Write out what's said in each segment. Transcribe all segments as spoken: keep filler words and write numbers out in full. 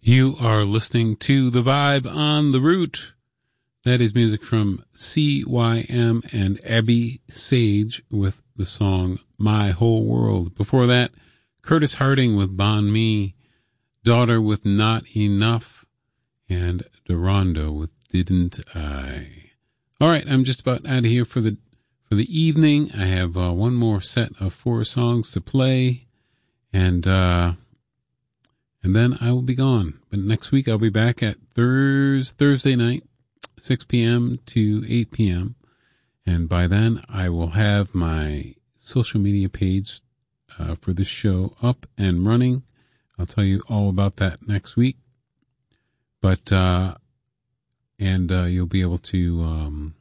You are listening to The Vibe on the Root. That is music from C Y M and Abby Sage with the song My Whole World. Before that, Curtis Harding with Bon Me, Daughter with Not Enough, and Durando with Didn't I. All right, I'm just about out of here for the for the evening. I have uh, one more set of four songs to play, and uh, and then I will be gone. But next week I'll be back at Thurs Thursday night, six p.m. to eight p.m. And by then I will have my social media page uh, for this show up and running. I'll tell you all about that next week. But, uh, and uh, you'll be able to um,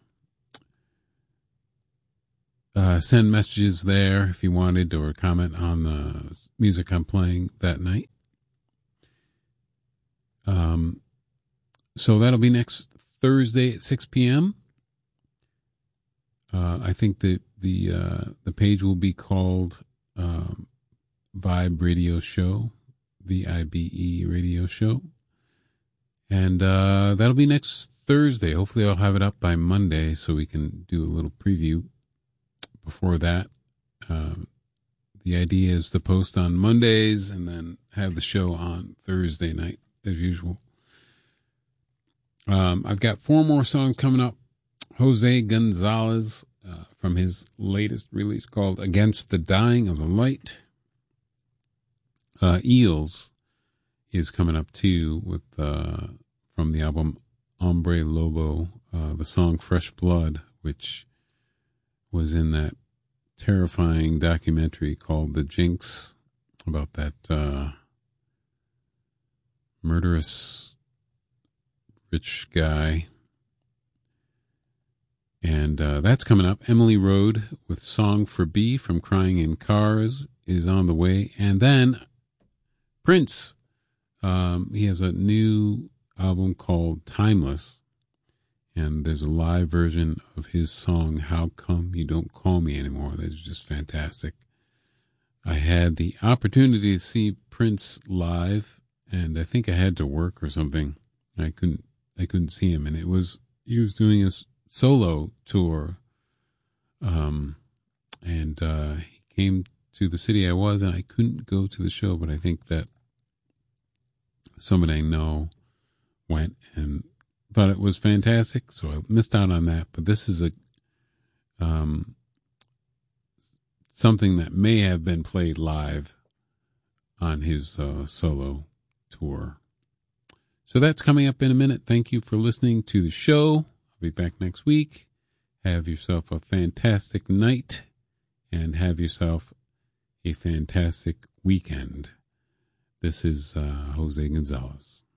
uh, send messages there if you wanted, or comment on the music I'm playing that night. Um, so that'll be next Thursday at six p.m. Uh, I think the the uh, the page will be called um, Vibe Radio Show, V I B E Radio Show, and uh, that'll be next Thursday. Hopefully, I'll have it up by Monday so we can do a little preview before that. Uh, the idea is to post on Mondays and then have the show on Thursday night as usual. Um, I've got four more songs coming up. Jose Gonzalez uh, from his latest release called Against the Dying of the Light. Uh, Eels is coming up too with uh, from the album Hombre Lobo, uh, the song Fresh Blood, which was in that terrifying documentary called The Jinx about that uh, murderous rich guy. And uh, that's coming up. Emily Road with Song for B from Crying in Cars is on the way. And then Prince, um, he has a new album called Timeless. And there's a live version of his song, How Come You Don't Call Me Anymore. That's just fantastic. I had the opportunity to see Prince live, and I think I had to work or something. I couldn't I couldn't see him, and it was he was doing a solo tour, um, and uh, he came to the city I was, and I couldn't go to the show, but I think that somebody I know went and thought it was fantastic, so I missed out on that. But this is a um, something that may have been played live on his uh, solo tour. So that's coming up in a minute. Thank you for listening to the show. I'll be back next week. Have yourself a fantastic night and have yourself a fantastic weekend. This is uh, Jose Gonzalez.